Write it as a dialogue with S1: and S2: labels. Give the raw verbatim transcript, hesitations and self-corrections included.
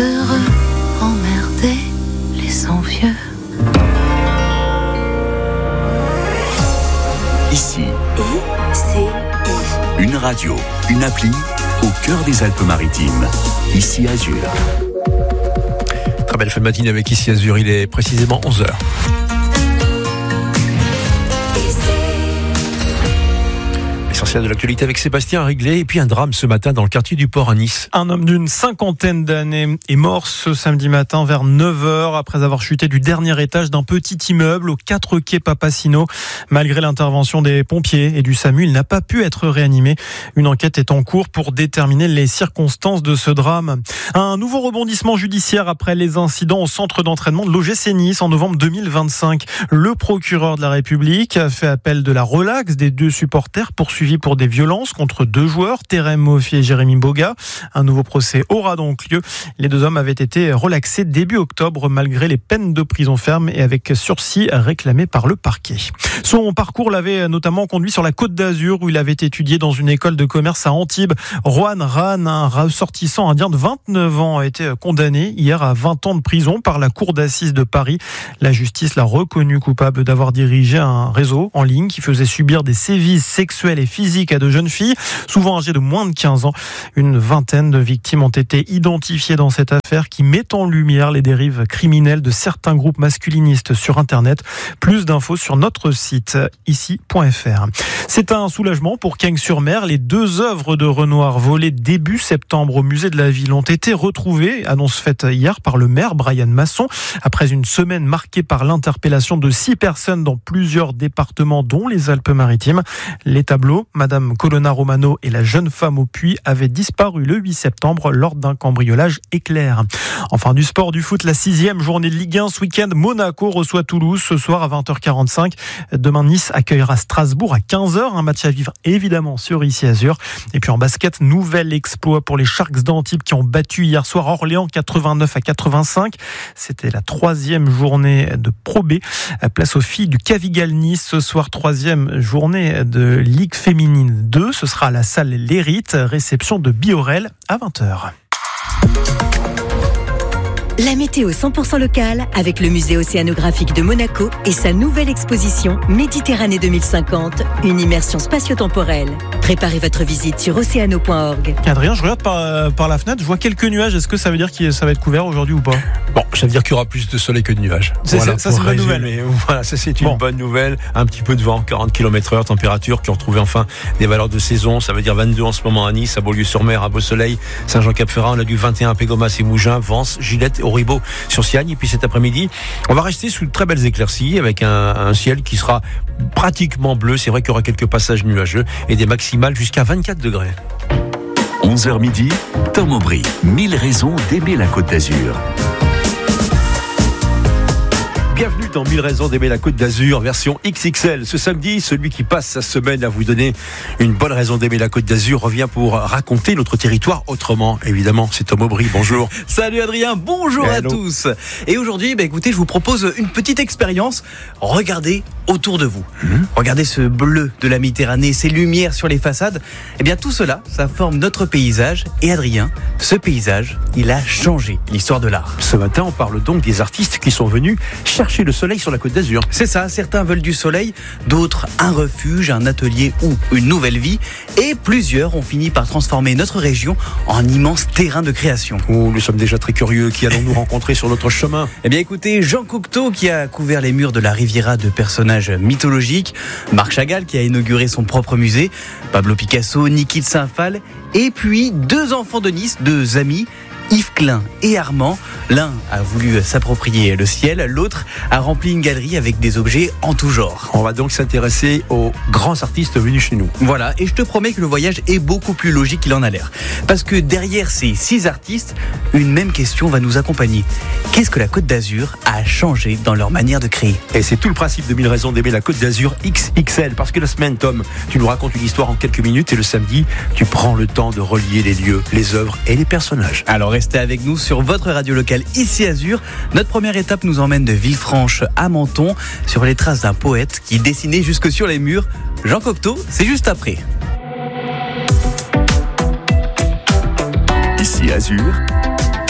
S1: heureux, emmerder les envieux.
S2: Ici,
S3: I C I.
S2: une radio, une appli au cœur des Alpes-Maritimes. Ici Azur.
S4: Très belle fin de matinée avec Ici Azur, il est précisément onze heures. Essentiel de l'actualité avec Sébastien Riglet et puis un drame ce matin dans le quartier du Port à Nice.
S5: Un homme d'une cinquantaine d'années est mort ce samedi matin vers neuf heures après avoir chuté du dernier étage d'un petit immeuble au quatre quai Papacino. Malgré l'intervention des pompiers et du SAMU, il n'a pas pu être réanimé. Une enquête est en cours pour déterminer les circonstances de ce drame. Un nouveau rebondissement judiciaire après les incidents au centre d'entraînement de l'O G C Nice en novembre deux mille vingt-cinq. Le procureur de la République a fait appel de la relaxe des deux supporters poursuivis pour des violences contre deux joueurs, Terem Moffi et Jérémy Boga. Un nouveau procès aura donc lieu. Les deux hommes avaient été relaxés début octobre malgré les peines de prison ferme et avec sursis réclamées par le parquet. Son parcours l'avait notamment conduit sur la Côte d'Azur où il avait étudié dans une école de commerce à Antibes. Rohan Ran, un ressortissant indien de vingt-neuf ans, a été condamné hier à vingt ans de prison par la cour d'assises de Paris. La justice l'a reconnu coupable d'avoir dirigé un réseau en ligne qui faisait subir des sévices sexuels et physiques à de jeunes filles, souvent âgées de moins de quinze ans. Une vingtaine de victimes ont été identifiées dans cette affaire qui met en lumière les dérives criminelles de certains groupes masculinistes sur Internet. Plus d'infos sur notre site ici point f r. C'est un soulagement pour Cagnes-sur-Mer. Les deux œuvres de Renoir volées début septembre au musée de la ville ont été retrouvées. Annonce faite hier par le maire Brian Masson. Après une semaine marquée par l'interpellation de six personnes dans plusieurs départements dont les Alpes-Maritimes. Les tableaux Madame Colonna Romano et la jeune femme au puits avaient disparu le huit septembre lors d'un cambriolage éclair. Enfin du sport, du foot, la sixième journée de Ligue un ce week-end. Monaco reçoit Toulouse ce soir à vingt heures quarante-cinq. Demain, Nice accueillera Strasbourg à quinze heures. Un match à vivre évidemment sur Ici Azur. Et puis en basket, nouvel exploit pour les Sharks d'Antibes qui ont battu hier soir Orléans quatre-vingt-neuf à quatre-vingt-cinq. C'était la troisième journée de Pro B. Place aux filles du Cavigal Nice ce soir, troisième journée de Ligue féminine deux. Ce sera à la salle L'Hérite, réception de Biorel à vingt heures.
S3: La météo cent pour cent locale avec le musée océanographique de Monaco et sa nouvelle exposition Méditerranée deux mille cinquante, une immersion spatio-temporelle. Préparez votre visite sur océano point org.
S5: Adrien, je regarde par, par la fenêtre, je vois quelques nuages. Est-ce que ça veut dire que ça va être couvert aujourd'hui ou pas ?
S4: Bon, ça veut dire qu'il y aura plus de soleil que de nuages.
S5: C'est,
S4: voilà,
S5: ça, c'est une bonne
S4: résumer.
S5: nouvelle.
S4: Voilà, ça c'est une
S5: bon.
S4: bonne nouvelle. Un petit peu de vent, quarante kilomètres heure, température qui ont retrouvé enfin des valeurs de saison. Ça veut dire vingt-deux en ce moment à Nice, à Beaulieu-sur-Mer, à Beau-Soleil, Saint-Jean-Cap-Ferrat. On a du vingt et un à Pégomas et Mougins, Vence, Gillette et Auribeau sur Siagne. Et puis cet après-midi, on va rester sous de très belles éclaircies avec un, un ciel qui sera pratiquement bleu. C'est vrai qu'il y aura quelques passages nuageux et des maximales jusqu'à vingt-quatre degrés.
S2: onze heures midi, Tom Aubry. Mille raisons d'aimer la Côte d'Azur.
S4: Bienvenue dans mille raisons d'aimer la Côte d'Azur, version X X L. Ce samedi, celui qui passe sa semaine à vous donner une bonne raison d'aimer la Côte d'Azur revient pour raconter notre territoire autrement. Évidemment, c'est Tom Aubry. Bonjour.
S6: Salut Adrien, bonjour Hello. À tous. Et aujourd'hui, bah écoutez, je vous propose une petite expérience. Regardez autour de vous. Mmh. Regardez ce bleu de la Méditerranée, ces lumières sur les façades. Eh bien, tout cela, ça forme notre paysage. Et Adrien, ce paysage, il a changé l'histoire de l'art.
S4: Ce matin, on parle donc des artistes qui sont venus chercher le soleil sur la Côte d'Azur.
S6: C'est ça, certains veulent du soleil, d'autres un refuge, un atelier ou une nouvelle vie. Et plusieurs ont fini par transformer notre région en immense terrain de création.
S4: Oh, nous sommes déjà très curieux. Qui allons-nous rencontrer sur notre chemin ?
S6: Eh bien écoutez, Jean Cocteau qui a couvert les murs de la Riviera de personnages mythologiques, Marc Chagall qui a inauguré son propre musée, Pablo Picasso, Niki de Saint-Phal, et puis deux enfants de Nice, deux amis, Yves Klein et Armand. L'un a voulu s'approprier le ciel, l'autre a rempli une galerie avec des objets en tout genre.
S4: On va donc s'intéresser aux grands artistes venus chez nous.
S6: Voilà, et je te promets que le voyage est beaucoup plus logique qu'il en a l'air. Parce que derrière ces six artistes, une même question va nous accompagner. Qu'est-ce que la Côte d'Azur a changé dans leur manière de créer ?
S4: Et c'est tout le principe de mille raisons d'aimer la Côte d'Azur X X L. Parce que la semaine, Tom, tu nous racontes une histoire en quelques minutes et le samedi, tu prends le temps de relier les lieux, les œuvres et les personnages.
S6: Alors restez avec nous sur votre radio locale Ici Azur. Notre première étape nous emmène de Villefranche à Menton sur les traces d'un poète qui dessinait jusque sur les murs. Jean Cocteau, c'est juste après.
S2: Ici Azur,